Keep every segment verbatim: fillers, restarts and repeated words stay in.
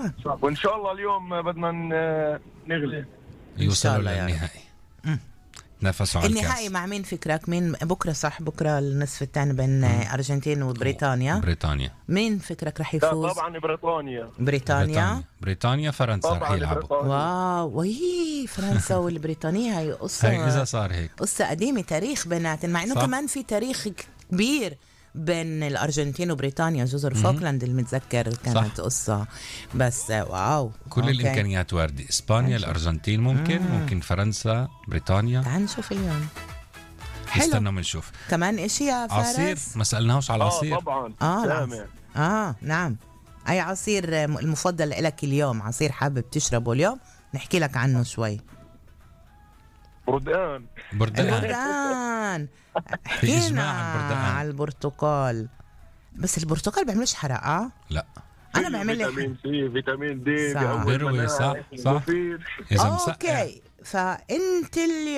طبعا. وان شاء الله اليوم بدنا نغلب، يوصلوا للنهائي. نفسوا على الكاس. النهائي مع مين فكرك؟ مين بكره؟ صح بكره النصف الثاني بين ارجنتين وبريطانيا. بريطانيا مين فكرك رح يفوز؟ طبعا بريطانيا. بريطانيا بريطانيا فرنسا رح يلعبوا. واو وهي فرنسا والبريطانية هي قصة هي إذا صار هيك قصة قديمة، تاريخ بيناتن، مع انه كمان في تاريخ كبير بين الأرجنتين وبريطانيا، جزر فوكلاند المتذكر كانت صح. قصة بس واو. كل أوكي. الإمكانيات واردة. إسبانيا، الأرجنتين ممكن مم. ممكن فرنسا، بريطانيا. تعال نشوف اليوم. حلو نشوف كمان إشي يا فارس. عصير ما سألناهوش على العصير. آه طبعا. آه, آه نعم. أي عصير المفضل لك اليوم؟ عصير حابب تشربه اليوم؟ نحكي لك عنه شوي. بردقان. بردقان. البردقان. حكينا على البرتقال، بس البرتقال بيعملش حرقة. لا انا بعمل لك فيتامين سي، فيتامين دي، بيروي صح صح. اوكي، فانت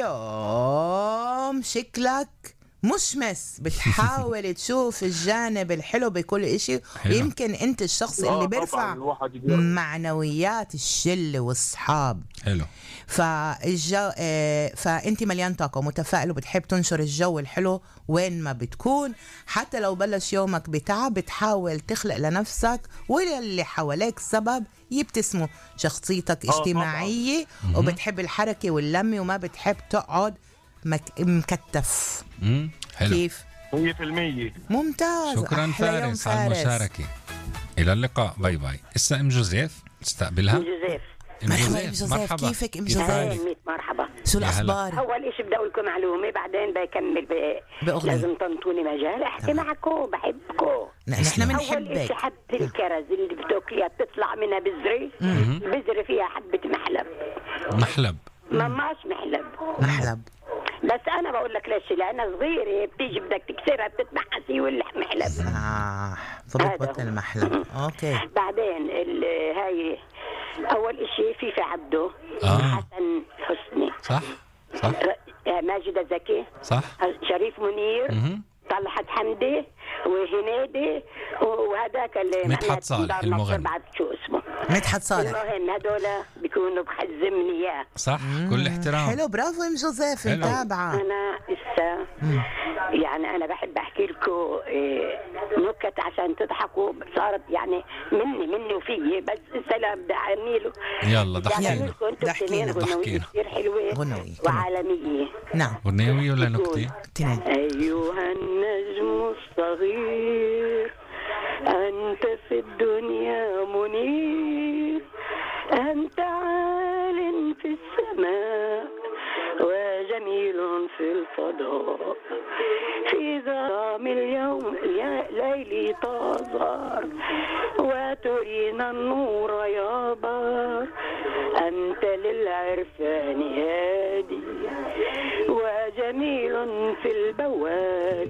اليوم شكلك مشمس، بتحاول تشوف الجانب الحلو بكل اشي، ويمكن انت الشخص اللي بيرفع معنويات الشلة والصحاب. حلو. فالجو اه فانت مليان طاقة ومتفائل وبتحب تنشر الجو الحلو وين ما بتكون، حتى لو بلش يومك بتعب بتحاول تخلق لنفسك واللي حواليك سبب يبتسموا. شخصيتك اجتماعية وبتحب الحركة واللمة وما بتحب تقعد مك... مكتف. امم حلو. كيف؟ مية بالمية. ممتاز. شكرا فارس على المشاركة. إلى اللقاء. باي باي. إسا إم جوزيف استقبلها. إم جوزيف. مرحبا إم جوزيف. مرحبا. كيفك إم جوزيف؟ مرحبا. شو الأخبار؟ أول إشي بدي أقول لكم معلومة، بعدين بكمل بأغنية. لازم تنطوني مجال أحكي معكم، بحبكم. نحن بنحبك. أول إشي حبة الكرز اللي بتاكليها بتطلع منها بذرة، بذرة فيها حبة محلب. محلب. ماماش محلب. محلب. بس أنا بقول لك ليش، لأنها صغيرة بتيجي بدك تكسرها بتتمحسي واللحم محلب. آه فربط المحلب. أوكي. بعدين هاي أول إشي فيفا عبده. آه. حسن حسني. صح صح. ماجدة زكي. صح. شريف منير. مم. طلحت حمدي وهنيدي وهذاك اللي مدحت صالح المغني. بعد شو اسمه مدحت صالح. المهم هدول بيكونوا بحزمني اياه. صح. كل احترام. حلو. برافو ام جوزيف متابعه. انا لسه يعني انا بحب احكي لكم إيه نكت عشان تضحكوا. صارت يعني مني مني وفيي، بس السلام بدي اعمله. يلا ضحكينا ضحكينا ضحكينا كثير حلوه غنوي وعالميه. نعم. غنوي ولا نكتة؟ تنين. ايها النجم الصغير أنت في الدنيا منير، أنت عال في السماء وجميل في الفضاء، في ظلام اليوم ليلي تظهر وترينا النور يا بار، أنت للعرفان هادي وجميل في البواد،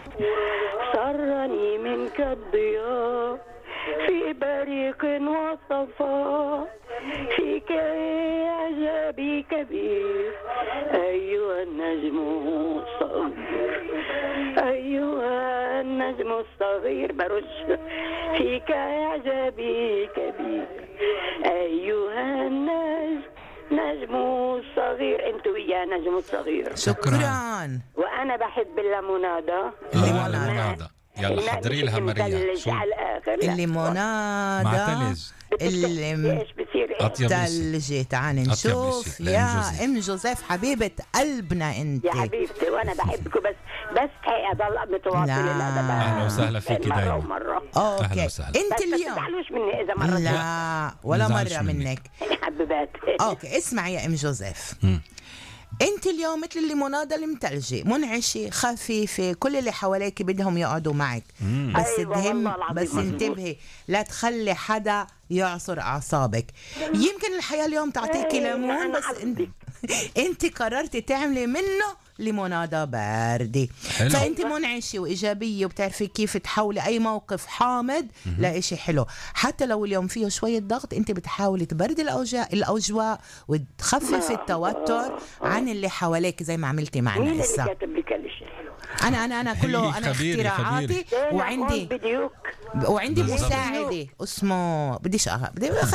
سرني منك الضياء في بريق وصفاء، فيك إعجابي كبير أيها النجم الصغير، أيها النجم الصغير برش، فيك إعجابي كبير أيها النجم نجم الصغير. انتوا ويا نجم الصغير. شكرا. وانا بحب الليموناده. الليموناده يلا حضري لها مريم. شو الليموناده مع تلج اللي ايش بصير تلج. تعالي نشوف يا ام جوزيف حبيبه قلبنا انت يا حبيبتي، وانا بحبكم، بس بس هي اضل متواصل. اهلا وسهلا فيكي دايما. مرة. اوكي انت اليوم تزعلوش مني اذا مره. لا ولا مره منك حبيبات. اوكي اسمعي يا ام جوزيف، انت اليوم مثل الليموناده المتلجه، منعشه خفيفه، كل اللي حواليك بدهم يقعدوا معك. مم. بس أيوة تهم بس انتبهي لا تخلي حدا يعصر اعصابك. يمكن الحياه اليوم تعطيكي ليمون، بس انت انت قررتي تعملي منه ليموناده باردة. فانت منعشه وايجابيه وبتعرفي كيف تحولي اي موقف حامض لإشي حلو. حتى لو اليوم فيه شويه ضغط انت بتحاولي تبردي الاوجاع الاجواء وتخففي التوتر عن اللي حواليك زي ما عملتي معنا مين هسه. اللي كاتب لك هالشيء؟ انا انا انا كله انا اختراعاتي، وعندي وعندي مساعده اسمه بديش بدي